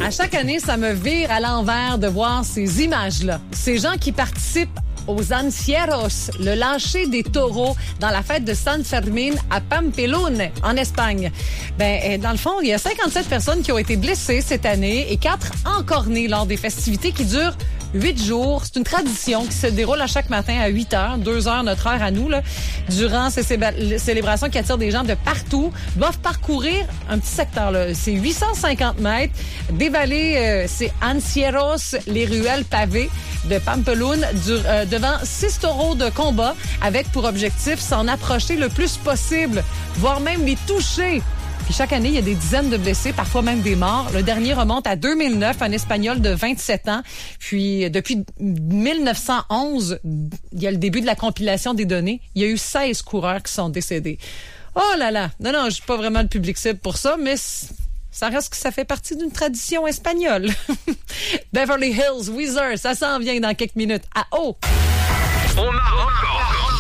À chaque année, ça me vire à l'envers de voir ces images-là. Ces gens qui participent aux Ancieros, le lâcher des taureaux dans la fête de San Fermín à Pampelune, en Espagne. Dans le fond, il y a 57 personnes qui ont été blessées cette année et 4 encornées lors des festivités qui durent 8 jours. C'est une tradition qui se déroule à chaque matin à 8 heures, 2 heures, notre heure à nous, là. Durant ces célébrations qui attirent des gens de partout, doivent parcourir un petit secteur, là. C'est 850 mètres, dévaler ces Ancieros, les ruelles pavées de Pampelune, devant 6 taureaux de combat, avec pour objectif s'en approcher le plus possible, voire même les toucher. Puis chaque année, il y a des dizaines de blessés, parfois même des morts. Le dernier remonte à 2009, un Espagnol de 27 ans. Puis depuis 1911, il y a le début de la compilation des données. Il y a eu 16 coureurs qui sont décédés. Oh là là! Non, je suis pas vraiment le public cible pour ça, mais ça reste que ça fait partie d'une tradition espagnole. Beverly Hills, Weezer, ça s'en vient dans quelques minutes. À haut! On a encore